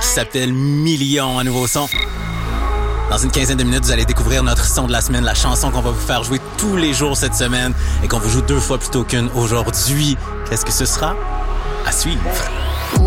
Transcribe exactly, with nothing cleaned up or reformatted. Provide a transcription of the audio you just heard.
qui s'appelle Millions, un nouveau son. Dans une quinzaine de minutes, vous allez découvrir notre son de la semaine, la chanson qu'on va vous faire jouer tous les jours cette semaine et qu'on vous joue deux fois plutôt qu'une aujourd'hui. Qu'est-ce que ce sera? À suivre.